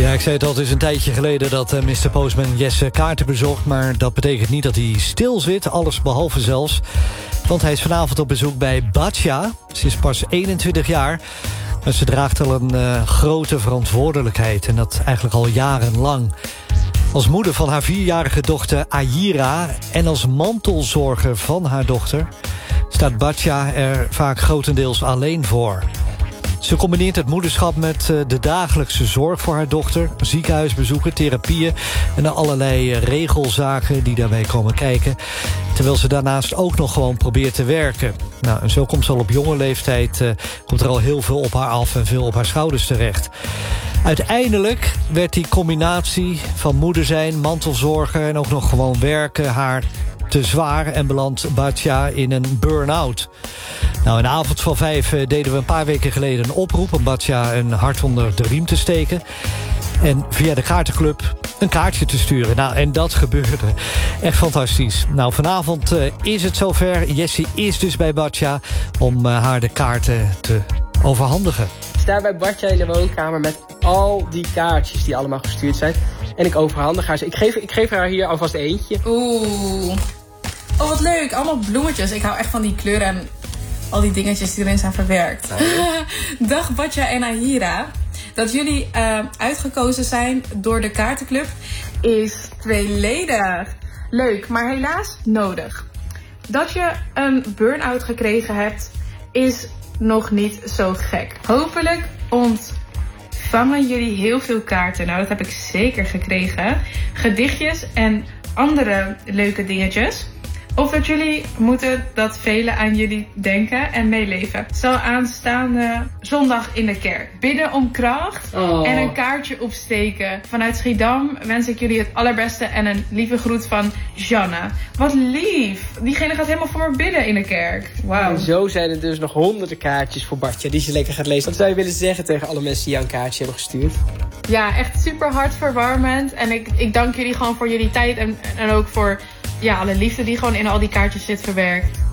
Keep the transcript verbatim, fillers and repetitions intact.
Ja, ik zei het al, het is een tijdje geleden dat uh, mister Postman Jesse kaarten bezocht. Maar dat betekent niet dat hij stil zit, alles behalve zelfs. Want hij is vanavond op bezoek bij Batja. Ze is pas eenentwintig jaar. Maar ze draagt al een uh, grote verantwoordelijkheid. En dat eigenlijk al jarenlang. Als moeder van haar vierjarige dochter Ayira en als mantelzorger van haar dochter staat Batja er vaak grotendeels alleen voor. Ze combineert het moederschap met de dagelijkse zorg voor haar dochter, ziekenhuisbezoeken, therapieën en allerlei regelzaken die daarbij komen kijken. Terwijl ze daarnaast ook nog gewoon probeert te werken. Nou, en zo komt ze al op jonge leeftijd, uh, komt er al heel veel op haar af en veel op haar schouders terecht. Uiteindelijk werd die combinatie van moeder zijn, mantelzorger en ook nog gewoon werken haar te zwaar en belandt Batja in een burn-out. Nou, in de avond van vijf deden we een paar weken geleden een oproep om Batja een hart onder de riem te steken. En via de kaartenclub een kaartje te sturen. Nou, en dat gebeurde. Echt fantastisch. Nou, vanavond uh, is het zover. Jessie is dus bij Batja om uh, haar de kaarten te overhandigen. Ik sta bij Batja in de woonkamer met al die kaartjes die allemaal gestuurd zijn. En ik overhandig haar ze. Ik geef, ik geef haar hier alvast eentje. Oeh. Oh, wat leuk. Allemaal bloemetjes. Ik hou echt van die kleuren en al die dingetjes die erin zijn verwerkt. Oh. Dag Batja en Ayira. Dat jullie uh, uitgekozen zijn door de kaartenclub is tweeledig. Leuk, maar helaas nodig. Dat je een burn-out gekregen hebt is nog niet zo gek. Hopelijk ontvangen jullie heel veel kaarten. Nou, dat heb ik zeker gekregen. Gedichtjes en andere leuke dingetjes. Of dat jullie moeten dat velen aan jullie denken en meeleven. Zal aanstaande zondag in de kerk bidden om kracht oh. en een kaartje opsteken. Vanuit Schiedam wens ik jullie het allerbeste en een lieve groet van Janne. Wat lief. Diegene gaat helemaal voor me bidden in de kerk. Wauw. En zo zijn er dus nog honderden kaartjes voor Batja die ze lekker gaat lezen. Wat zou je willen zeggen tegen alle mensen die jou een kaartje hebben gestuurd? Ja, echt super hartverwarmend. En ik, ik dank jullie gewoon voor jullie tijd en, en ook voor ja, alle liefde die gewoon in al die kaartjes zit verwerkt.